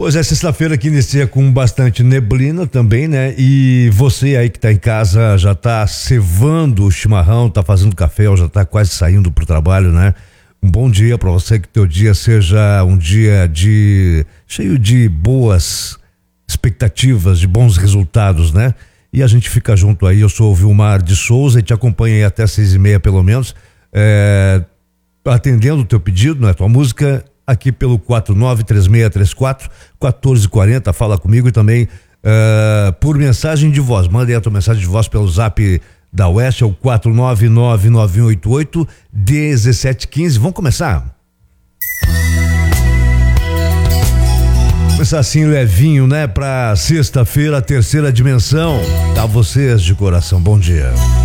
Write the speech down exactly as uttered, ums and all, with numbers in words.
Pois é, sexta-feira que inicia com bastante neblina também, né? E você aí que tá em casa já tá cevando o chimarrão, tá fazendo café ou já tá quase saindo pro trabalho, né? Um bom dia para você, que teu dia seja um dia de cheio de boas expectativas, de bons resultados, né? E a gente fica junto aí. Eu sou o Vilmar de Souza e te acompanho aí até seis e meia pelo menos, é, atendendo o teu pedido, né? Tua música aqui pelo quatro nove três seis três quatro um quatro quatro zero, fala comigo, e também uh, por mensagem de voz. Manda aí a tua mensagem de voz pelo zap da Oeste, é o quatro nove nove nove um oito oito um sete um cinco. Vamos começar? Começar assim levinho, né? Pra sexta-feira, terceira dimensão. Tá vocês de coração, bom dia.